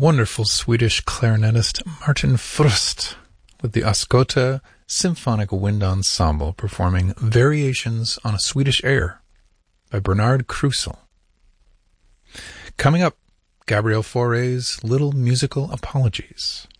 wonderful Swedish clarinetist Martin Frust with the Ascota Symphonic Wind Ensemble performing Variations on a Swedish Air by Bernard Krusel. Coming up, Gabriel Fauré's Little Musical Apologies.